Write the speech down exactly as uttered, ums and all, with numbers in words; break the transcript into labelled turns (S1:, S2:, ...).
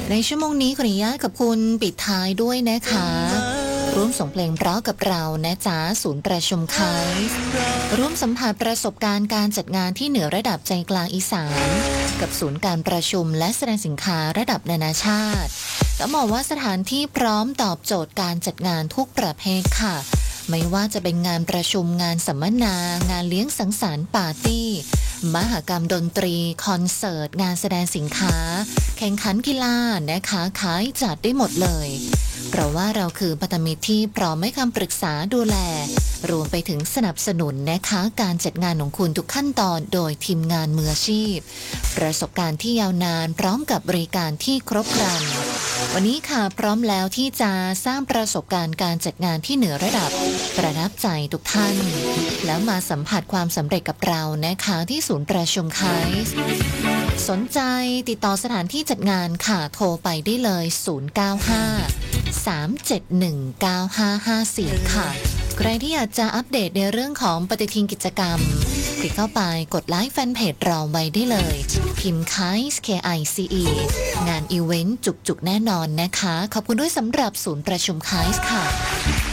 S1: ในชั่วโมงนี้ขออนุญาตกับคุณปิดท้ายด้วยนะคะร่วมส่งเพลงเพราะกับเรานะจ๊ะศูนย์ประชุมไคส์ร่วมสัมผัสประสบการณ์การจัดงานที่เหนือระดับใจกลางอีสานกับศูนย์การประชุมและแสดงสินค้าระดับนานาชาติต้องบอกว่าสถานที่พร้อมตอบโจทย์การจัดงานทุกประเภทค่ะไม่ว่าจะเป็นงานประชุมงานสัมมนางานเลี้ยงสังสรรค์ปาร์ตี้มหกรรมดนตรีคอนเสิร์ตงานแสดงสินค้าแข่งขันกีฬานะคะขายจัดได้หมดเลยเพราะว่าเราคือพันธมิตรที่พร้อมให้คำปรึกษาดูแลรวมไปถึงสนับสนุนนะคะการจัดงานของคุณทุกขั้นตอนโดยทีมงานมืออาชีพประสบการณ์ที่ยาวนานพร้อมกับบริการที่ครบครันวันนี้ค่ะพร้อมแล้วที่จะสร้างประสบการณ์การจัดงานที่เหนือระดับประทับใจทุกท่านแล้วมาสัมผัสความสำเร็จกับเรานะคะที่ศูนย์ประชุมไคส์สนใจติดต่อสถานที่จัดงานค่ะโทรไปได้เลยศูนย์ เก้า ห้า สาม เจ็ด หนึ่ง เก้า ห้า ห้า สี่ค่ะใครที่อยากจะอัปเดตในเรื่องของปฏิทินกิจกรรมคลิกเข้าไปกดไลค์แฟนเพจเราไว้ได้เลยพิมพ์ ไคส์ เค ไอ ซี อี งานอีเวนต์จุกๆแน่นอนนะคะขอบคุณด้วยสำหรับศูนย์ประชุมไคส์ค่ะ